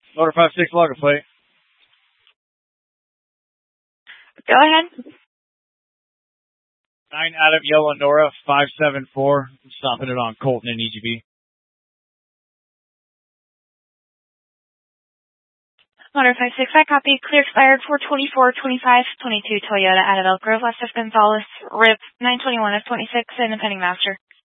Motor 5-6 logger plate. Go ahead. 9 Adam Yellow Nora 574. I'm stopping it on Colton and EGB. Motor 5-6, I copy. Clear expired 4/24/25/22 Toyota out of Elk Grove, west of Gonzales, RIP 921 of 26, and the pending master.